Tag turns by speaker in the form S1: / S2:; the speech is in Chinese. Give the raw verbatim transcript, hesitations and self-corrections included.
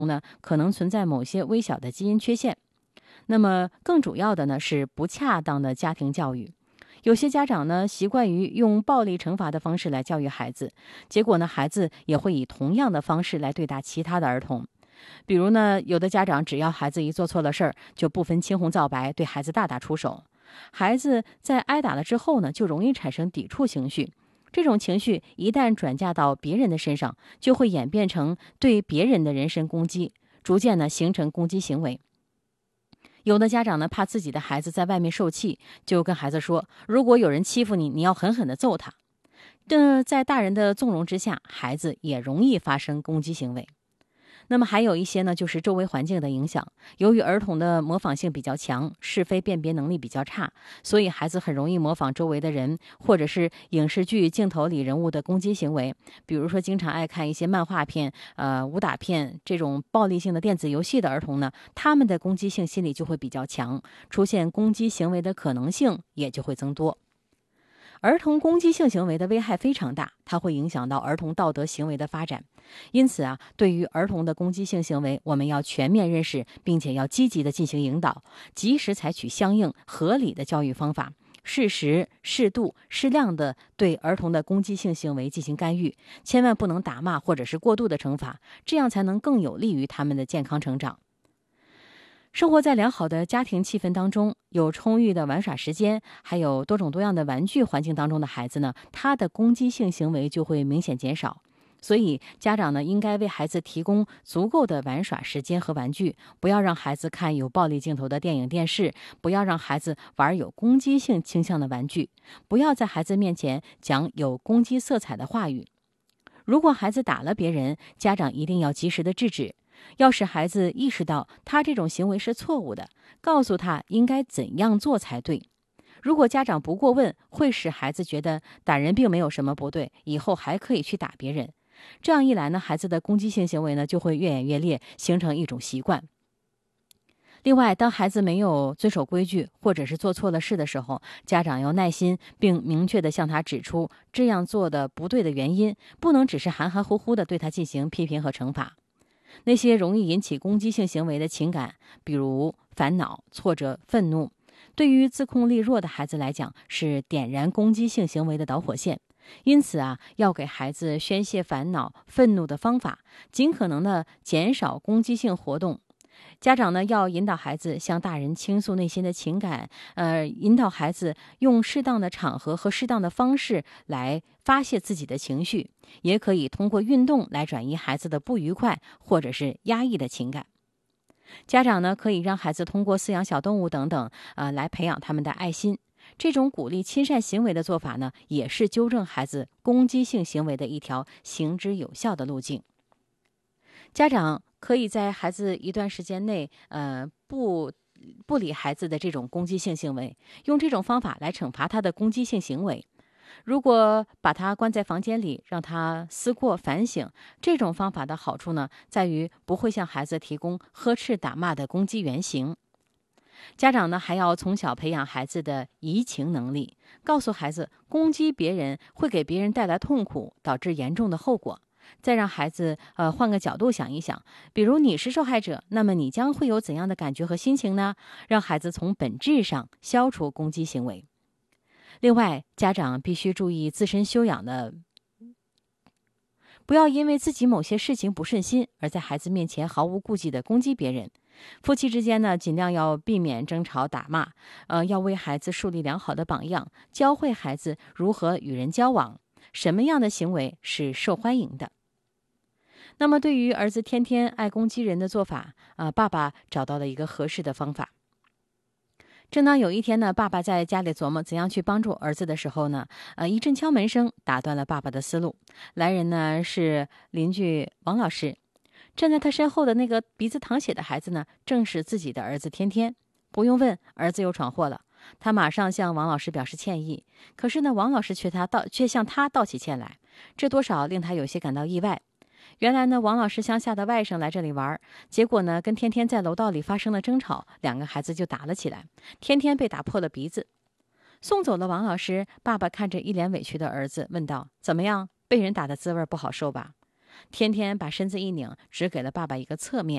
S1: 呢，可能存在某些微小的基因缺陷。那么更主要的呢是不恰当的家庭教育。有些家长呢习惯于用暴力惩罚的方式来教育孩子，结果呢孩子也会以同样的方式来对待其他的儿童。比如呢，有的家长只要孩子一做错了事儿，就不分青红皂白对孩子大打出手。孩子在挨打了之后呢，就容易产生抵触情绪。这种情绪一旦转嫁到别人的身上，就会演变成对别人的人身攻击，逐渐呢形成攻击行为。有的家长呢，怕自己的孩子在外面受气，就跟孩子说，如果有人欺负你，你要狠狠地揍他。这在大人的纵容之下，孩子也容易发生攻击行为。那么还有一些呢，就是周围环境的影响。由于儿童的模仿性比较强，是非辨别能力比较差，所以孩子很容易模仿周围的人，或者是影视剧镜头里人物的攻击行为。比如说，经常爱看一些漫画片、呃武打片这种暴力性的电子游戏的儿童呢，他们的攻击性心理就会比较强，出现攻击行为的可能性也就会增多。儿童攻击性行为的危害非常大，它会影响到儿童道德行为的发展。因此啊，对于儿童的攻击性行为，我们要全面认识，并且要积极的进行引导，及时采取相应合理的教育方法，适时、适度、适量的对儿童的攻击性行为进行干预，千万不能打骂或者是过度的惩罚，这样才能更有利于他们的健康成长。生活在良好的家庭气氛当中，有充裕的玩耍时间，还有多种多样的玩具环境当中的孩子呢，他的攻击性行为就会明显减少。所以家长呢，应该为孩子提供足够的玩耍时间和玩具，不要让孩子看有暴力镜头的电影电视，不要让孩子玩有攻击性倾向的玩具，不要在孩子面前讲有攻击色彩的话语。如果孩子打了别人，家长一定要及时的制止，要使孩子意识到他这种行为是错误的，告诉他应该怎样做才对。如果家长不过问，会使孩子觉得打人并没有什么不对，以后还可以去打别人。这样一来呢，孩子的攻击性行为呢就会越演越烈，形成一种习惯。另外，当孩子没有遵守规矩或者是做错了事的时候，家长要耐心并明确地向他指出这样做的不对的原因，不能只是含含糊糊地对他进行批评和惩罚。那些容易引起攻击性行为的情感，比如烦恼、挫折、愤怒，对于自控力弱的孩子来讲，是点燃攻击性行为的导火线。因此啊，要给孩子宣泄烦恼、愤怒的方法，尽可能的减少攻击性活动。家长呢，要引导孩子向大人倾诉内心的情感，呃，引导孩子用适当的场合和适当的方式来发泄自己的情绪，也可以通过运动来转移孩子的不愉快或者是压抑的情感。家长呢，可以让孩子通过饲养小动物等等，呃，来培养他们的爱心。这种鼓励亲善行为的做法呢，也是纠正孩子攻击性行为的一条行之有效的路径。家长可以在孩子一段时间内，呃，不不理孩子的这种攻击性行为，用这种方法来惩罚他的攻击性行为。如果把他关在房间里，让他思过反省，这种方法的好处呢，在于不会向孩子提供呵斥打骂的攻击原型。家长呢，还要从小培养孩子的移情能力，告诉孩子攻击别人会给别人带来痛苦，导致严重的后果。再让孩子呃换个角度想一想，比如你是受害者，那么你将会有怎样的感觉和心情呢？让孩子从本质上消除攻击行为。另外，家长必须注意自身修养的，不要因为自己某些事情不顺心，而在孩子面前毫无顾忌地攻击别人。夫妻之间呢，尽量要避免争吵打骂，呃，要为孩子树立良好的榜样，教会孩子如何与人交往，什么样的行为是受欢迎的。那么对于儿子天天爱攻击人的做法，呃，爸爸找到了一个合适的方法。正当有一天呢，爸爸在家里琢磨怎样去帮助儿子的时候呢，呃，一阵敲门声打断了爸爸的思路。来人呢是邻居王老师，站在他身后的那个鼻子淌血的孩子呢，正是自己的儿子天天。不用问，儿子又闯祸了。他马上向王老师表示歉意，可是呢，王老师却他道却向他道起歉来，这多少令他有些感到意外。原来呢，王老师乡下的外甥来这里玩，结果呢，跟天天在楼道里发生了争吵，两个孩子就打了起来，天天被打破了鼻子。送走了王老师，爸爸看着一脸委屈的儿子，问道：“怎么样？被人打的滋味不好受吧？” 天天把身子一拧，只给了爸爸一个侧面。